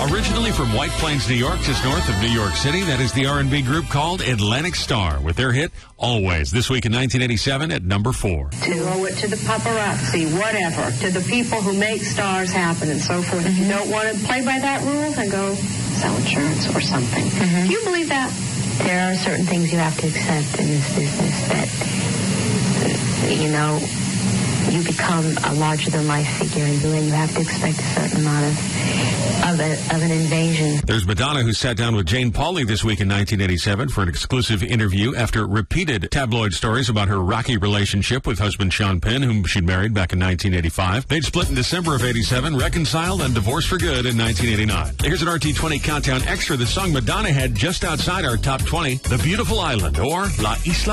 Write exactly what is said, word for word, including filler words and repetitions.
Originally from White Plains, New York, just north of New York City, that is the R and B group called Atlantic Starr with their hit, Always. This week in nineteen eighty-seven at number four. To owe it to the paparazzi, whatever, to the people who make stars happen and so forth. If you don't want to play by that rule, then go sell insurance or something. Mm-hmm. Do you believe that? There are certain things you have to accept in this business that, you know, you become a larger-than-life figure, and you have to expect a certain amount of of, a, of an invasion. There's Madonna, who sat down with Jane Pauley this week in nineteen eighty-seven for an exclusive interview after repeated tabloid stories about her rocky relationship with husband Sean Penn, whom she'd married back in nineteen eighty-five. They'd split in December of eighty-seven, reconciled, and divorced for good in nineteen eighty-nine. Here's an R T twenty Countdown Extra, the song Madonna had just outside our top twenty, The Beautiful Island, or La Isla